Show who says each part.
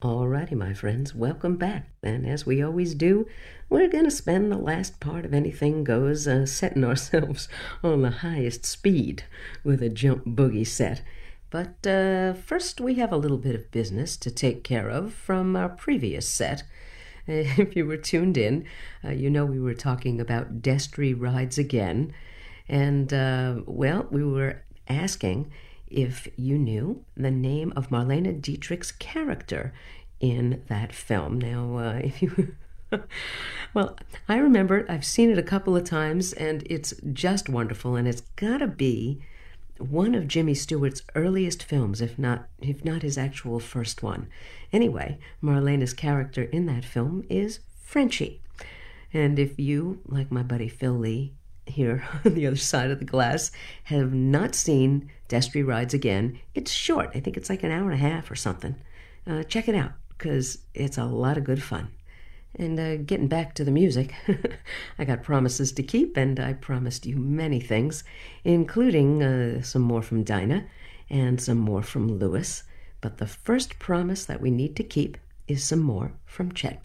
Speaker 1: Alrighty, my friends, welcome back. And as we always do, we're going to spend the last part of Anything Goes setting ourselves on the highest speed with a jump boogie set. But first, we have a little bit of business to take care of from our previous set. If you were tuned in, you know we were talking about Destry Rides Again. And, well, we were asking if you knew the name of Marlene Dietrich's character in that film. Now, if you... well, I remember I've seen it a couple of times, and it's just wonderful, and it's got to be one of Jimmy Stewart's earliest films, if not his actual first one. Anyway, Marlene's character in that film is Frenchie. And if you, like my buddy Phil Lee, here on the other side of the glass, have not seen Destry Rides Again, it's short. I think it's like an hour and a half or something. Check it out, because it's a lot of good fun. And getting back to the music, I got promises to keep, and I promised you many things, including some more from Dinah and some more from Louis. But the first promise that we need to keep is some more from Chet